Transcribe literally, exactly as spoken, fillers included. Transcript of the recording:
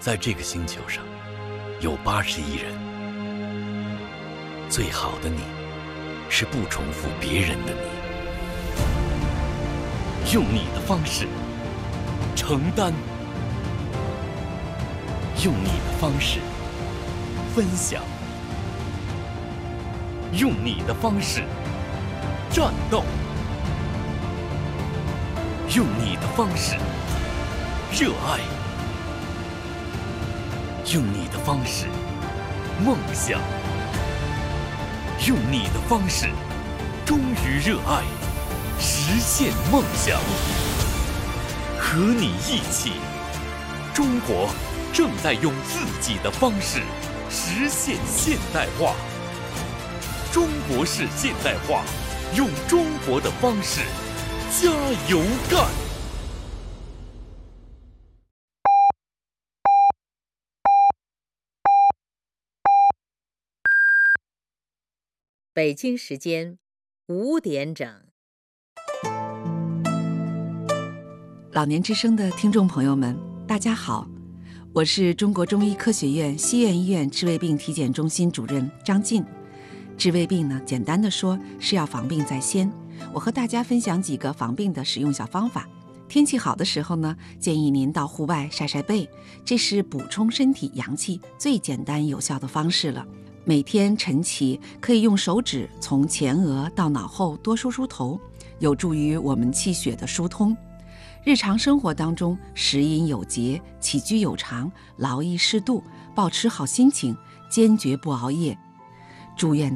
在这个星球上，有八十亿人。最好的你，是不重复别人的你。用你的方式承担，用你的方式分享，用你的方式战斗，用你的方式热爱，用你的方式梦想，用你的方式忠于热爱，实现梦想。和你一起，中国正在用自己的方式实现现代化。中国式现代化，用中国的方式加油干！ 北京时间五点整。 老年之声的听众朋友们，大家好，我是中国中医科学院西苑医院治胃病体检中心主任张晋。治胃病呢，简单的说是要防病在先。我和大家分享几个防病的使用小方法。天气好的时候呢，建议您到户外晒晒背，这是补充身体阳气最简单有效的方式了。每天晨起可以用手指从前额到脑后多梳梳头，有助于我们气血的疏通。日常生活当中，食饮有节，起居有常，劳逸适度，保持好心情，坚决不熬夜。祝愿